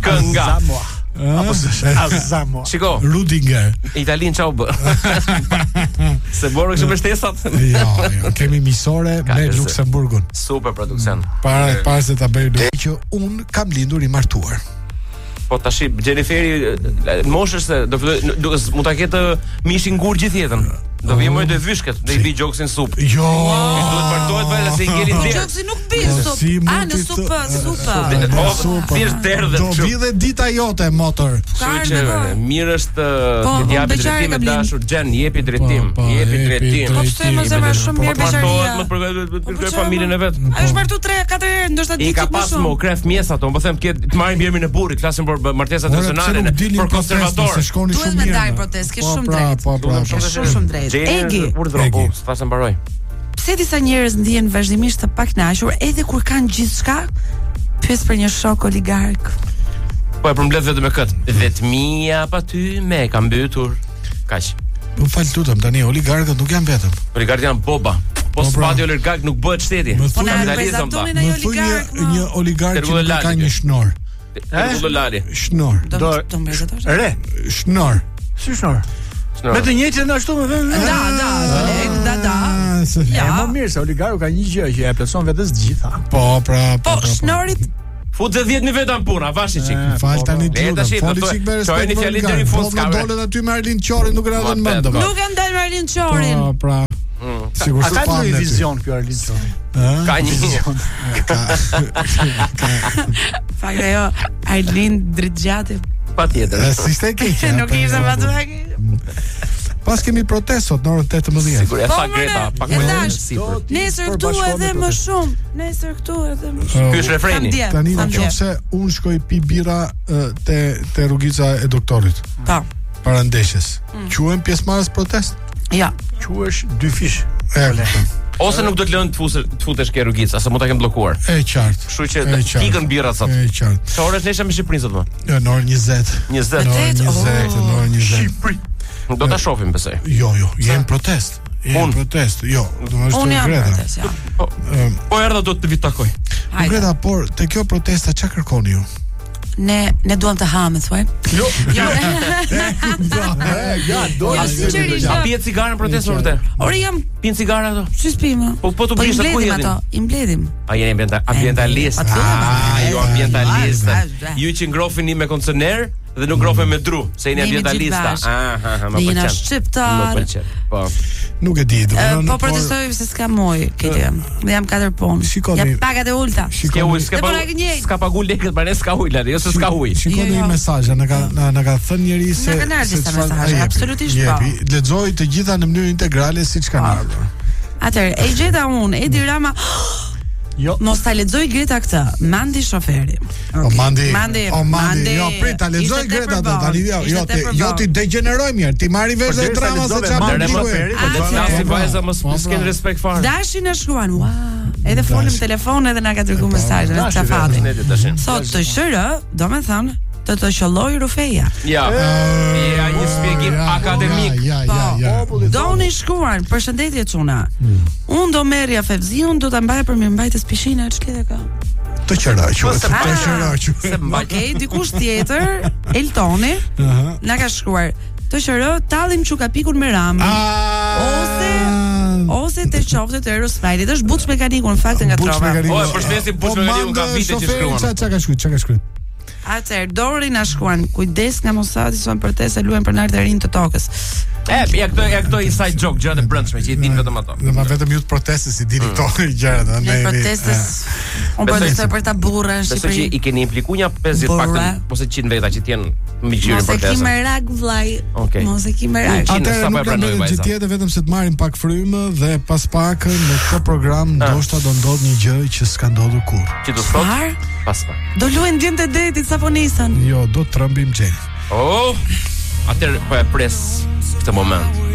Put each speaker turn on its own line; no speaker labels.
Kënga.
Apo Azamo.
Shiko,
Rudiger.
Italin çau bë. Se borë kështu mbështesat.
Jo, kemi misore me Luksemburgun.
Super produksion.
Para se ta bëj që un kam lindur i martuar.
Po tash Jeniferi moshës se do mund ta ketë mishin gur gjithë jetën. Do vijë më të vyshket, do I bi gjoksin sup.
Jo.
Duhet martohet vëlla se I ngeli
Po
derdh.
gjoksi nuk bin sup. Në supë.
Thjesht derdhet.
Do vi dhe dita jote motor.
Mirë është të japi drejtim e dashur, Gjen, jepi drejtim. Jepi drejtim.
Po pse mos e marr shumë mirë beqaria.
Më përgoj familjen e vet.
Ai është martu 3-4 herë, ndoshta
I ka pas më kref mjesa ato, po them të marrin bjerimin e burrit, flasim për martesa tradicionale, për konservator.
Duhet me ndaj protestë, ke shumë drejt. Shumë drejt. Egi,
pas mbaroj.
Pse disa njerëz ndihen vazhdimisht të pakënaqur edhe kur kanë gjithçka? Pyes për një shok oligark.
Po e përmbledh vetëm me kët. Vetmia pa ty me ka mbytur. Kaq.
Po fal lutem tani oligarkët nuk janë vetëm.
Oligarkët janë boba. Po spati oligark nuk bëhet shteti.
Po na prezantonin ai oligark.
Një oligark që ka një shnor.
Dollari.
Shnor.
Do mbezatosh.
Re.
Shnor.
Si shnor? Me të njëjtën ashtu me vend.
Ja.
Më mirë se oligarku ka një gjë që e plotson vetes gjitha.
Po, pra.
Po, shnorit
Fut dhe 10 vetë puna, vashi çik.
Fal tani ti. Fali çik me respekt.
Çojeni fjalë deri në fund.
Ka dolet aty me Arlin Qorin, nuk ra dhën mend.
Nuk kanë dalë me Arlin Qorin.
Po, pra. Sigurisht
ka një vizion ky Arlin Qori.
Ka një vizion.
Fakti ajo Arlin Dritgjati.
Patjetër.
Si ishte keq.
Nuk ishte fatua.
Pas kemi protestot në orën 18.
Sigur e tha Greta, pak më sipër.
Nesër këtu edhe më shumë. Nesër këtu edhe më shumë.
Ky është refreni.
Tani nëse unë shkoj pi bira te rrugica e doktorit.
Po.
Para ndeshjes. Quhen pjesëmarrës protest?
Ja.
Quhesh dy fish.
Ose nuk do të lënë të futesh ke rrugica, se mund ta kem bllokuar.
E qartë.
Kështu që pikën birrat sot.
E qartë.
Sa orë nesër me Shqipërinë sot më?
Jo, në orën 20.
20.
Në orën 20.
Shqipëri. Do ta shohim besoj.
Jo, jem protest. Jem protest. Jo, do të
Unë jam
Greta.
protest, ja.
Po erdha do të vi takoj.
Greta, por te kjo protesta ç'a kërkoni ju?
Ne duam të hamë, thuaj.
Jo.
Sinqerisht.
A pije cigare në protestë vërtet?
Ore jam
pin cigare ato.
Si spime?
Po të bishë ku jeni?
I mbledhim.
A jeni ambientalist? Jo ambientalist. Ju që ngrofini me koncesioner dhe nuk ngrofen me dru, se jeni ambientalista.
Ne jena shqiptar.
Po.
Nuk e di,
po protestoj se s'ka moj, këtë. Ne jam 4 punë. Ja pagat e ulta.
S'ka pagu lekët, për ne s'ka ujë, jo se s'ka ujë.
Shikoni mesazhe, na ka thënë njëri se
na kanë ardhur mesazhe, absolutisht po.
Lexoj të gjitha në mënyrë integrale siç kanë ardhur.
Atëherë, e gjeta unë, Edi Rama.
Jo.
Mos ta lexoj Greta këtë. Mandi shoferi.
Mandi. Jo, prit ta lexoj Greta atë tani. Jo ti degeneroj mirë. Ti marri vesh dhe drama se çfarë
shoferi. Po flasi vajza mos s'ken respekt fare.
Dashi na shkruan. Edhe folim telefon edhe na ka dërguar mesazhe në Çafati. Sot të shërë, domethënë të qëlloj Rufeja. Ja, një shpjegim akademik. Doni shkruan, përshëndetje çuna. Unë do merrja Fevziun, do ta mbaj për mirëmbajtjes pishinë, ç'ke ka?
Të qëraqu.
Okej, dikush tjetër, Eltoni, na ka shkruar, të qërë, tallim çukapikun me Ramën. Ose të qoftë të Erosmailit, është buç mekaniku në fakt nga trova.
Po, përshëndesim buç mekaniku nga vite që shkruan.
Çka ka shkruar?
Atëherë, Dori na shkruan, kujdes nga Mosati, son protesta luajn për nartë e rinë të tokës.
Ja këto inside joke, gjërat e brendshme që I din vetëm ato.
Do ma vetëm ju të protestës I dini këto gjërat,
ne protestës. Unë protestoj për ta burrë në Shqipëri.
Besoj që I keni implikuar një 50 paktën, ose 100 veta që të jenë mbi gjirin protestës.
Mos e ki merak vllai. Mos e ki merak.
Atëherë nuk kanë bërë gjë tjetër vetëm se të marrin pak frymë dhe pas pak në këtë program ndoshta do ndodh një gjë që s'ka ndodhur kurrë.
Që do thot? Pas pak.
Do luajnë djemtë e detit sapo nisën.
Jo, do të trembim Xhenin.
Atëherë po e pres këtë moment.